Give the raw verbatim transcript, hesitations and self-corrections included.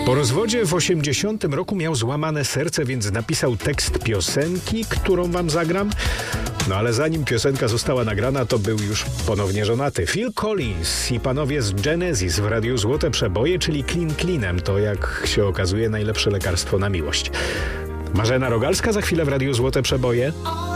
Po rozwodzie w osiemdziesiątym roku miał złamane serce, więc napisał tekst piosenki, którą wam zagram. No ale zanim piosenka została nagrana, to był już ponownie żonaty. Phil Collins i panowie z Genesis w Radiu Złote Przeboje, czyli Clean Cleanem. To, jak się okazuje, najlepsze lekarstwo na miłość. Marzena Rogalska za chwilę w Radiu Złote Przeboje.